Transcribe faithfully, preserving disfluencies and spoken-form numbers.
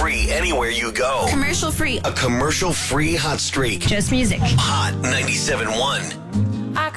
free anywhere you go. Commercial free. A commercial free hot streak. Just music. Hot ninety-seven point one.